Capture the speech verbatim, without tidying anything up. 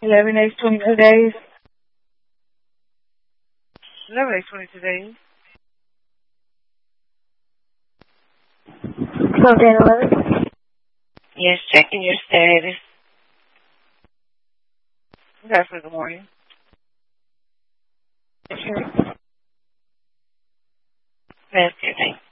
eleven days, twenty-two days. eleven days, twenty-two days. Something eleven? Yes, checking your status. Okay, for the morning. Sure. That's good, thanks.